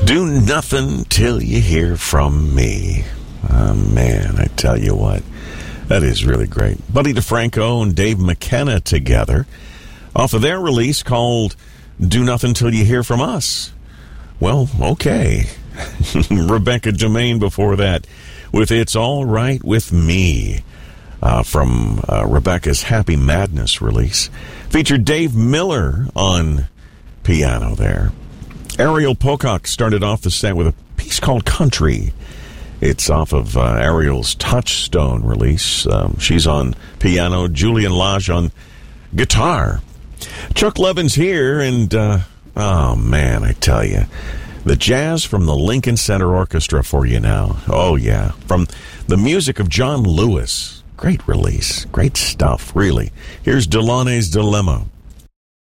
Do nothing till you hear from me. Oh, man, I tell you what. That is really great. Buddy DeFranco and Dave McKenna together off of their release called Do Nothing Till You Hear From Us. Well, okay. Rebecca Germain before that with It's All Right With Me from Rebecca's Happy Madness release. Featured Dave Miller on piano there. Ariel Pocock started off the set with a piece called Country. It's off of Ariel's Touchstone release. She's on piano. Julian Lage on guitar. Chuck Levin's here, and oh man, I tell you, the jazz from the Lincoln Center Orchestra for you now. Oh yeah, from the music of John Lewis. Great release, great stuff, really. Here's Delaunay's Dilemma.